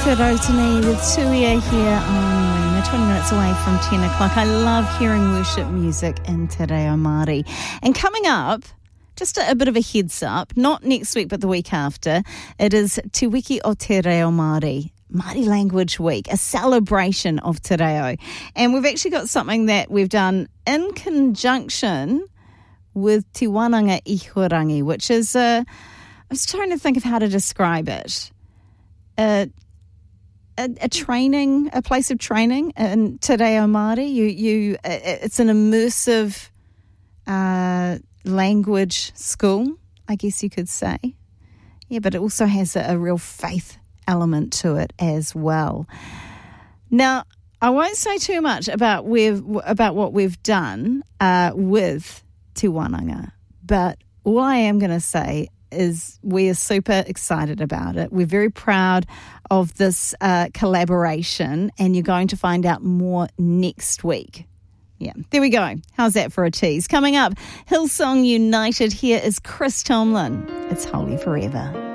Rotini with Tuia here on Ringa, 20 minutes away from 10 o'clock. I love hearing worship music in Te Reo Māori. And coming up, just a bit of a heads up, not next week but the week after, it is Te Wiki o Te Reo Māori, Māori Language Week, a celebration of Te Reo. And we've actually got something that we've done in conjunction with Te Wananga Ihurangi, which is, I was trying to think of how to describe it. A training, a place of training in Te Reo Māori. It's an immersive language school, I guess you could say. Yeah, but it also has a real faith element to it as well. Now, I won't say too much about what we've done with Te Wananga, but all I am going to say is we are super excited about it. We're very proud of this collaboration, and you're going to find out more next week. Yeah, there we go. How's that for a tease? Coming up, Hillsong United. Here is Chris Tomlin. It's Holy Forever.